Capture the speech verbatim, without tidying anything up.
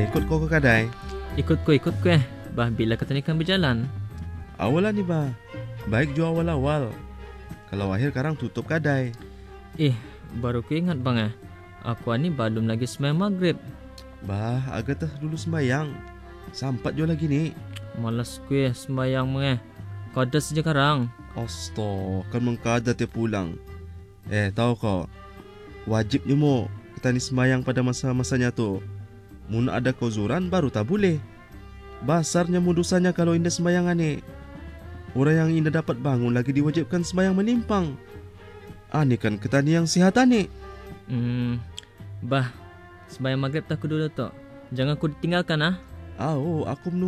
ikut kau ke kedai? Ikut ku, ikut ku eh. Bah, bila kata ni kan berjalan? Awalan ni bah. Baik jo awal-awal. Kalau akhir karang tutup kedai. Eh, baru ku ingat bang eh. Aku ni belum lagi sembahyang maghrib. Bah, agak tah dulu sembayang. Sampat jo lagi ni. Malas ku eh sembahyang mengeh. Kadas saja karang. Astaga, kan mengkada dia pulang. Eh, tahu kau? Wajibnya mo kita ni sembayang pada masa-masanya tu. Mun ada kauzuran baru tak boleh. Basarnya mudusanya kalau indah sembayangan ni. Orang yang indah dapat bangun lagi diwajibkan sembayang menimpang. Ah, ni kan kita ni yang sihatan ni. Hmm, bah, sembahyang maghrib tak ku dulu tu. Jangan ku ditinggalkan ah. Ah, oh, aku menunggu.